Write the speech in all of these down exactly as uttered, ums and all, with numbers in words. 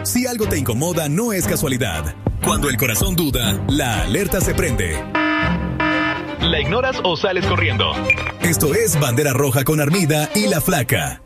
Si algo te incomoda, no es casualidad. Cuando el corazón duda, la alerta se prende. ¿La ignoras o sales corriendo? Esto es Bandera Roja con Armida y La Flaca.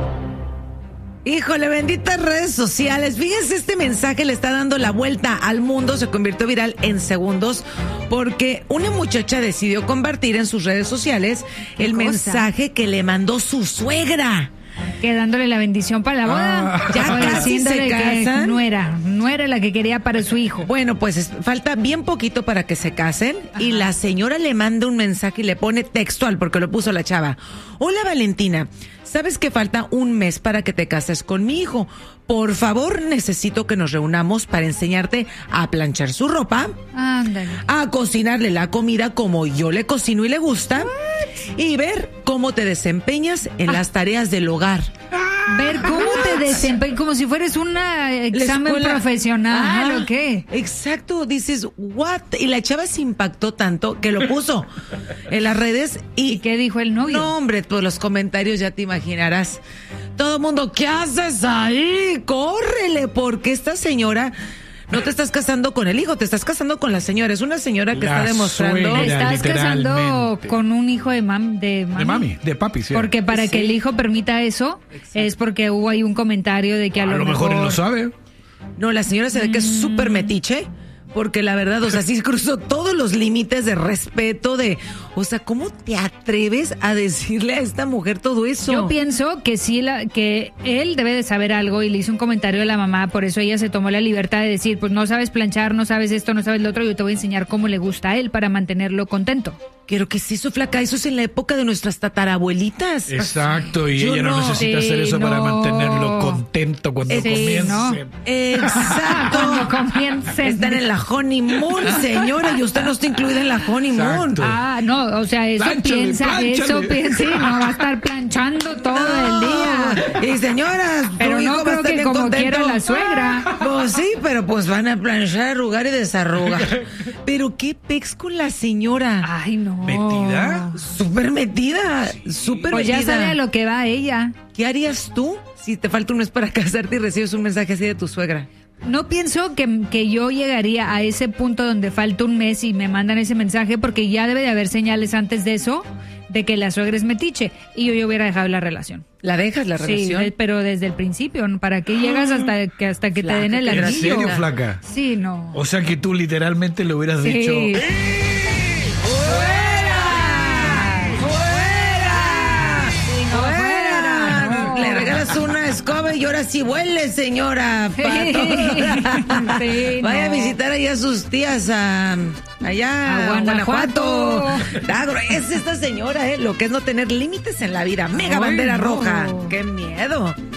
Híjole, benditas redes sociales. Fíjense, este mensaje le está dando la vuelta al mundo. Se convirtió viral en segundos porque una muchacha decidió compartir en sus redes sociales el cosa? mensaje que le mandó su suegra. Que dándole la bendición para la boda. Ah, ya casi se casan. No era, no era la que quería para su hijo. Bueno, pues es, falta bien poquito para que se casen. Ajá. Y la señora le manda un mensaje y le pone textual, porque lo puso la chava. Hola Valentina, ¿sabes que falta un mes para que te cases con mi hijo? Por favor, necesito que nos reunamos para enseñarte a planchar su ropa, Ándale. a cocinarle la comida como yo le cocino y le gusta, What? y ver cómo te desempeñas en ah. las tareas del hogar. Ver cómo te desempeñas, como si fueras un examen profesional, ¿o qué? Exacto, dices, ¿what? Y la chava se impactó tanto que lo puso en las redes. ¿Y, ¿Y qué dijo el novio? No, hombre, pues los comentarios ya te imaginarás. Todo el mundo, ¿qué haces ahí? Córrele, porque esta señora... No te estás casando con el hijo, te estás casando con la señora. Es una señora que la está demostrando... Te estás casando con un hijo de, mam, de mami. De mami, de papi, sí. Porque para sí. que el hijo permita eso, exacto, es porque hubo ahí un comentario de que a, a lo, lo mejor... mejor él lo sabe. No, la señora se ve que es súper metiche. Porque la verdad, o sea, sí cruzó todos los límites de respeto, de... O sea, ¿cómo te atreves a decirle a esta mujer todo eso? Yo pienso que sí, la, que él debe de saber algo y le hizo un comentario a la mamá, por eso ella se tomó la libertad de decir, pues no sabes planchar, no sabes esto, no sabes lo otro, yo te voy a enseñar cómo le gusta a él para mantenerlo contento. Quiero que sí, eso, Flaca, eso es en la época de nuestras tatarabuelitas. Exacto, y yo ella no, no necesita sí, hacer eso no. para mantenerlo contento cuando sí, comience. No. Exacto. Cuando comience. Están en la honeymoon, señora, y usted no está incluida en la honeymoon. Exacto. Ah, no, o sea, eso plánchale, piensa, plánchale. eso piensa, sí, no va a estar planchando todo no. el día. Y señora, pero no creo que como contento. quiera la suegra. Pues sí, pero pues van a planchar, arrugar y desarrugar. Pero qué pex con la señora. Ay, no. ¿Metida? Súper metida, súper pues metida. Pues ya sabe a lo que va ella. ¿Qué harías tú si te falta un mes para casarte y recibes un mensaje así de tu suegra? No pienso que, que yo llegaría a ese punto donde falta un mes y me mandan ese mensaje, porque ya debe de haber señales antes de eso de que la suegra es metiche y yo, yo hubiera dejado la relación. ¿La dejas la relación? Sí, pero desde el principio, ¿para qué llegas hasta que hasta que Flaca, te den el anillo? ¿En serio, Flaca? Sí, no. O sea que tú literalmente le hubieras sí. dicho... Una escoba y ahora sí huele, señora. Sí, vaya no. a visitar allá a sus tías a, allá a Guanajuato. Guanajuato. Es esta señora, eh, lo que es no tener límites en la vida. Mega Ay, bandera no. roja. ¡Qué miedo!